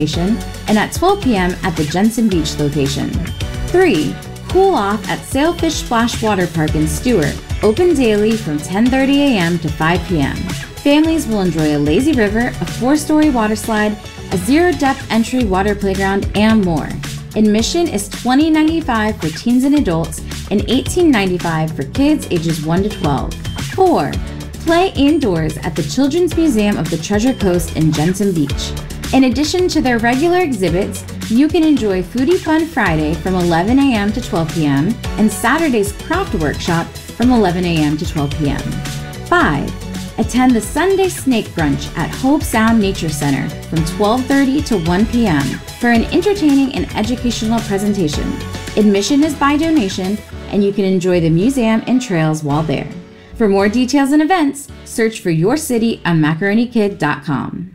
location and at 12 p.m. at the Jensen Beach location. 3. Cool off at Sailfish Splash Water Park in Stewart, open daily from 10:30 a.m. to 5 p.m. Families will enjoy a lazy river, a 4-story water slide, a zero-depth entry water playground, and more. Admission is $20.95 for teens and adults and $18.95 for kids ages 1 to 12. 4. Play indoors at the Children's Museum of the Treasure Coast in Jensen Beach. In addition to their regular exhibits, you can enjoy Foodie Fun Friday from 11 a.m. to 12 p.m. and Saturday's craft workshop from 11 a.m. to 12 p.m. 5. Attend the Sunday Snake Brunch at Hope Sound Nature Center from 12:30 to 1 p.m. for an entertaining and educational presentation. Admission is by donation, and you can enjoy the museum and trails while there. For more details and events, search for your city on macaronikid.com.